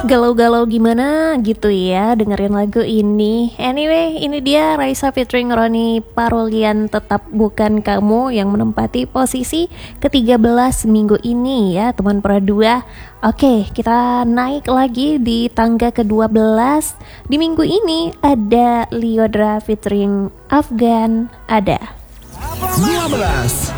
galau-galau gimana gitu ya dengerin lagu ini. Anyway, ini dia Raisa featuring Ronnie Parolian, Tetap Bukan Kamu, yang menempati posisi ke-13 minggu ini ya teman Pro 2. Oke, kita naik lagi di tangga ke-12. Di minggu ini ada Lyodra featuring Afgan, Ada. 12.